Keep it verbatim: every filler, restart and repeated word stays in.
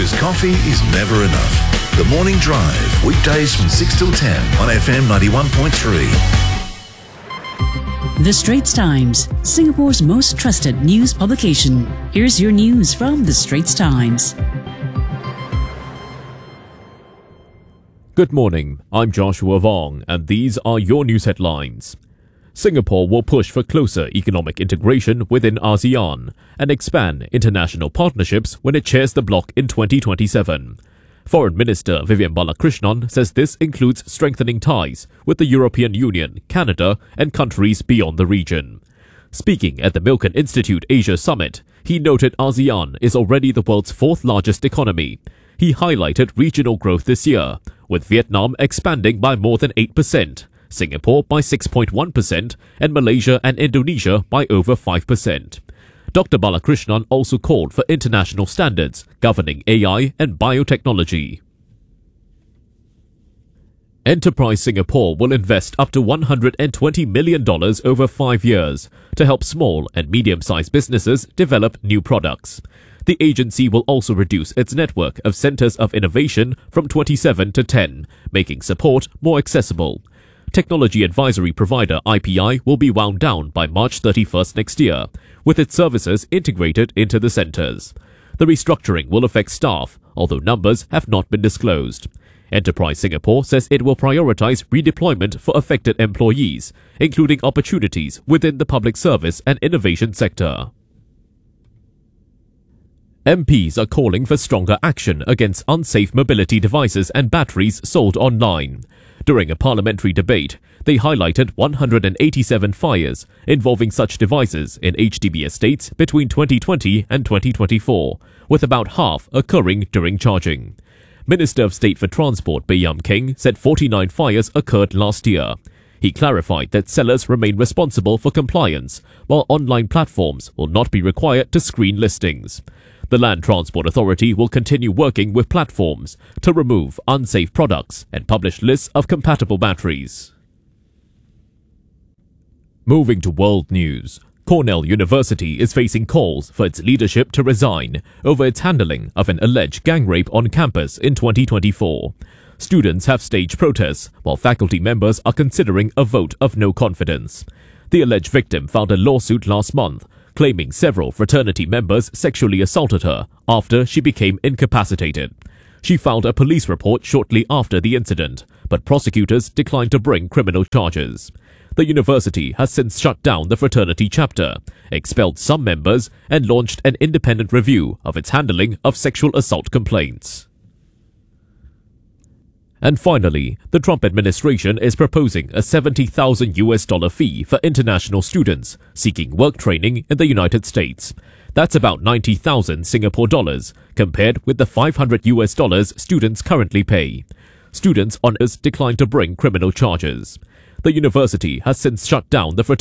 Because coffee is never enough. The Morning Drive, weekdays from six till ten on F M ninety-one point three. The Straits Times, Singapore's most trusted news publication. Here's your news from The Straits Times. Good morning, I'm Joshua Vong, and these are your news headlines. Singapore will push for closer economic integration within ASEAN and expand international partnerships when it chairs the bloc in twenty twenty-seven. Foreign Minister Vivian Balakrishnan says this includes strengthening ties with the European Union, Canada, and countries beyond the region. Speaking at the Milken Institute Asia Summit, he noted ASEAN is already the world's fourth largest economy. He highlighted regional growth this year, with Vietnam expanding by more than eight percent, Singapore by six point one percent, and Malaysia and Indonesia by over five percent. Doctor Balakrishnan also called for international standards governing A I and biotechnology. Enterprise Singapore will invest up to one hundred twenty million dollars over five years to help small and medium-sized businesses develop new products. The agency will also reduce its network of centers of innovation from twenty-seven to ten, making support more accessible. Technology advisory provider I P I will be wound down by March thirty-first next year, with its services integrated into the centers. The restructuring will affect staff, although numbers have not been disclosed. Enterprise Singapore says it will prioritize redeployment for affected employees, including opportunities within the public service and innovation sector. M Ps are calling for stronger action against unsafe mobility devices and batteries sold online. During a parliamentary debate, they highlighted one hundred eighty-seven fires involving such devices in H D B estates between twenty twenty and twenty twenty-four, with about half occurring during charging. Minister of State for Transport Baey Yam Keng said forty-nine fires occurred last year. He clarified that sellers remain responsible for compliance, while online platforms will not be required to screen listings. The Land Transport Authority will continue working with platforms to remove unsafe products and publish lists of compatible batteries. Moving to world news, Cornell University is facing calls for its leadership to resign over its handling of an alleged gang rape on campus in twenty twenty-four. Students have staged protests, while faculty members are considering a vote of no confidence. The alleged victim filed a lawsuit last month, claiming several fraternity members sexually assaulted her after she became incapacitated. She filed a police report shortly after the incident, but prosecutors declined to bring criminal charges. The university has since shut down the fraternity chapter, expelled some members, and launched an independent review of its handling of sexual assault complaints. And finally, the Trump administration is proposing a seventy thousand US dollar fee for international students seeking work training in the United States. That's about ninety thousand Singapore dollars, compared with the five hundred US dollars students currently pay. Students on us declined to bring criminal charges. The university has since shut down the fraternity